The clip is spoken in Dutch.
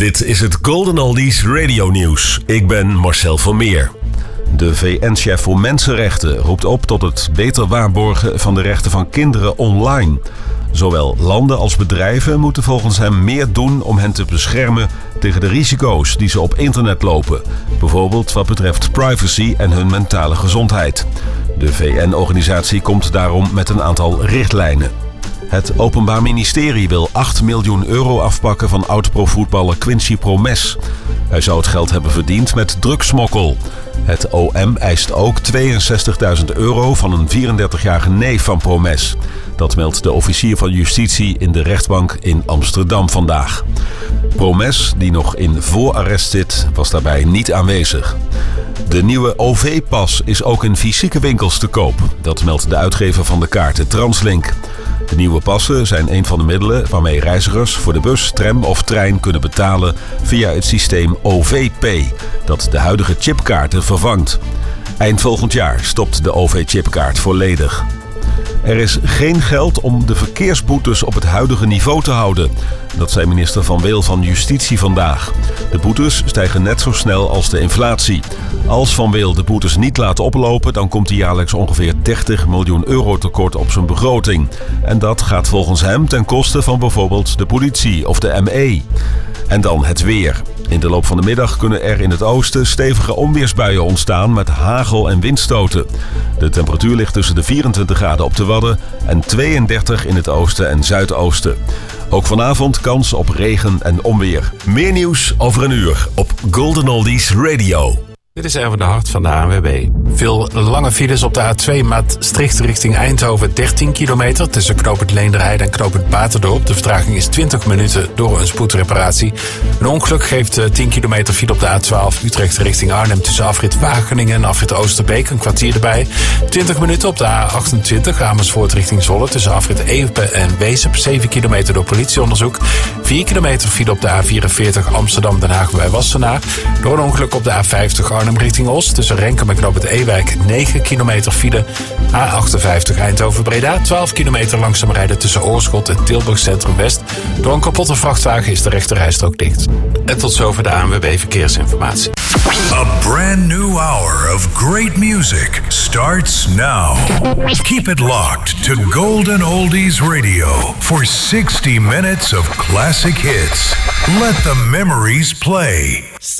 Dit is het Golden Oldies Radio Nieuws. Ik ben Marcel van Meer. De VN-chef voor Mensenrechten roept op tot het beter waarborgen van de rechten van kinderen online. Zowel landen als bedrijven moeten volgens hem meer doen om hen te beschermen tegen de risico's die ze op internet lopen. Bijvoorbeeld wat betreft privacy en hun mentale gezondheid. De VN-organisatie komt daarom met een aantal richtlijnen. Het Openbaar Ministerie wil 8 miljoen euro afpakken van oud-profvoetballer Quincy Promes. Hij zou het geld hebben verdiend met drugsmokkel. Het OM eist ook 62.000 euro van een 34-jarige neef van Promes. Dat meldt de officier van justitie in de rechtbank in Amsterdam vandaag. Promes, die nog in voorarrest zit, was daarbij niet aanwezig. De nieuwe OV-pas is ook in fysieke winkels te koop. Dat meldt de uitgever van de kaarten Translink. De nieuwe passen zijn een van de middelen waarmee reizigers voor de bus, tram of trein kunnen betalen via het systeem OV-Pay, dat de huidige chipkaarten vervangt. Eind volgend jaar stopt de OV-chipkaart volledig. Er is geen geld om de verkeersboetes op het huidige niveau te houden. Dat zei minister Van Weel van Justitie vandaag. De boetes stijgen net zo snel als de inflatie. Als Van Weel de boetes niet laat oplopen, dan komt hij jaarlijks ongeveer 30 miljoen euro tekort op zijn begroting. En dat gaat volgens hem ten koste van bijvoorbeeld de politie of de ME. En dan het weer. In de loop van de middag kunnen er in het oosten stevige onweersbuien ontstaan met hagel en windstoten. De temperatuur ligt tussen de 24 graden op de Wadden en 32 in het oosten en zuidoosten. Ook vanavond kans op regen en onweer. Meer nieuws over een uur op Golden Oldies Radio. Dit is Erwin de Hart van de ANWB. Veel lange files op de A2 Maastricht richting Eindhoven. 13 kilometer tussen knooppunt Leenderheide en knooppunt Baterdorp. De vertraging is 20 minuten door een spoedreparatie. Een ongeluk geeft 10 kilometer file op de A12 Utrecht richting Arnhem tussen afrit Wageningen en afrit Oosterbeek. Een kwartier erbij. 20 minuten op de A28 Amersfoort richting Zwolle tussen afrit Epe en Weesp. 7 kilometer door politieonderzoek. 4 kilometer file op de A44 Amsterdam-Den Haag bij Wassenaar. Door een ongeluk op de A50 Arnhem richting Oost tussen Renkum en knooppunt Ewijk 9 kilometer file. A58 Eindhoven-Breda 12 kilometer langzaam rijden tussen Oorschot en Tilburg Centrum West. Door een kapotte vrachtwagen is de rechterrijstrook dicht. En tot zover de ANWB Verkeersinformatie. A brand new hour of great music starts now. Keep it locked to Golden Oldies Radio for 60 minutes of classic hits. Let the memories play.